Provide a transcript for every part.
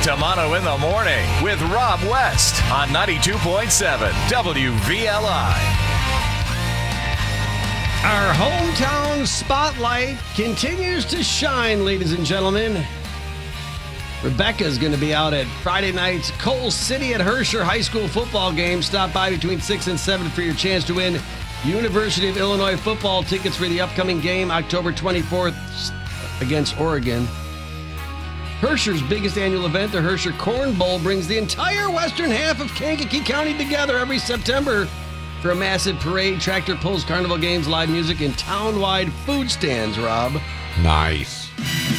Tamano in the Morning with Rob West on 92.7 WVLI. Our hometown spotlight continues to shine, ladies and gentlemen. Rebecca's going to be out at Friday night's Coal City at Herscher High School football game. Stop by between 6 and 7 for your chance to win University of Illinois football tickets for the upcoming game October 24th against Oregon. Herscher's biggest annual event, the Herscher Corn Bowl, brings the entire western half of Kankakee County together every September for a massive parade, tractor pulls, carnival games, live music, and town-wide food stands, Rob. Nice.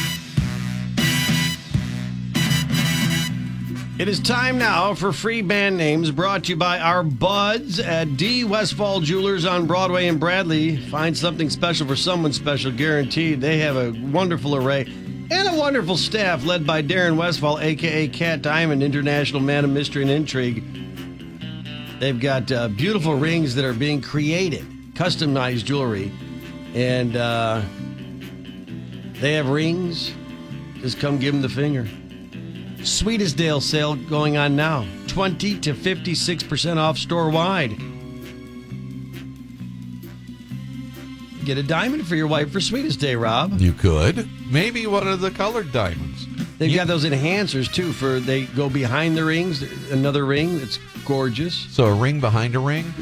It is time now for free band names, brought to you by our buds at D. Westfall Jewelers on Broadway in Bradley. Find something special for someone special, guaranteed. They have a wonderful array and a wonderful staff led by Darren Westfall, a.k.a. Cat Diamond, international man of mystery and intrigue. They've got beautiful rings that are being created, customized jewelry, and they have rings. Just come give them the finger. Sweetesdale sale going on now. 20 to 56% off store-wide. Get a diamond for your wife for Sweetest Day, Rob. You could. Maybe one of the colored diamonds. They've got those enhancers, too, for they go behind the rings. Another ring that's gorgeous. So a ring behind a ring?